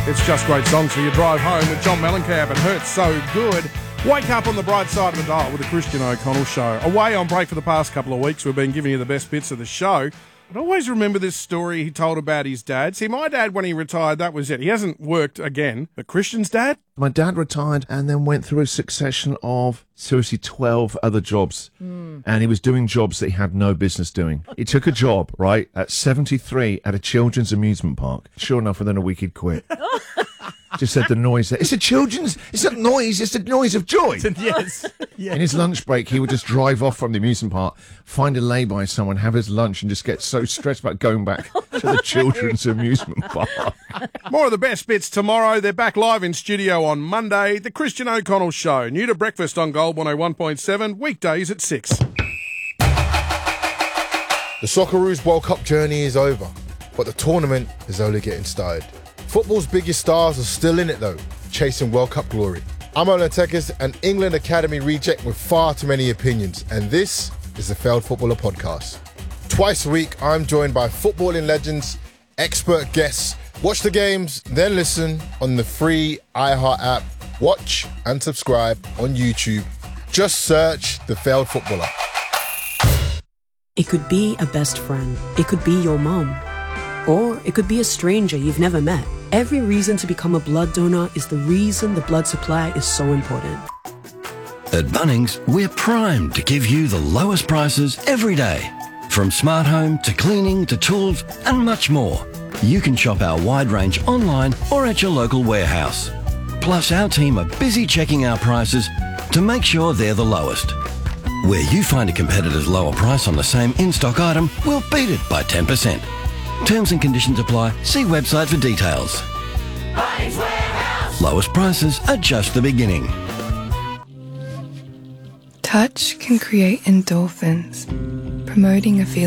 It's just great songs for your drive home with John Mellencamp and Hurts So Good. Wake up on the bright side of the dial with the Christian O'Connell Show. Away on break for the past couple of weeks, we've been giving you the best bits of the show. But I always remember this story he told about his dad. See, my dad, when he retired, that was it. He hasn't worked again. But Christian's dad? My dad retired and then went through a succession of, seriously, 12 other jobs. And he was doing jobs that he had no business doing. He took a job, right, at 73 at a children's amusement park. Sure enough, within a week he'd quit. Just said the noise. It's a noise. It's the noise of joy. Yes. Yeah. In his lunch break, he would just drive off from the amusement park, find a lay-by someone, have his lunch, and just get so stressed about going back to the children's amusement park. More of the best bits tomorrow. They're back live in studio on Monday. The Christian O'Connell Show. New to breakfast on Gold 101.7, weekdays at 6. The Socceroos World Cup journey is over, but the tournament is only getting started. Football's biggest stars are still in it though, chasing World Cup glory. I'm Olan Tekis, an England Academy reject with far too many opinions, and this is the Failed Footballer Podcast. Twice a week, I'm joined by footballing legends, expert guests. Watch the games, then listen on the free iHeart app. Watch and subscribe on YouTube. Just search The Failed Footballer. It could be a best friend. It could be your mom. Or it could be a stranger you've never met. Every reason to become a blood donor is the reason the blood supply is so important. At Bunnings, we're primed to give you the lowest prices every day. From smart home to cleaning to tools and much more. You can shop our wide range online or at your local warehouse. Plus, our team are busy checking our prices to make sure they're the lowest. Where you find a competitor's lower price on the same in-stock item, we'll beat it by 10%. Terms and conditions apply. See website for details. Bunnings Warehouse. Lowest prices are just the beginning. Touch can create endorphins, promoting a feeling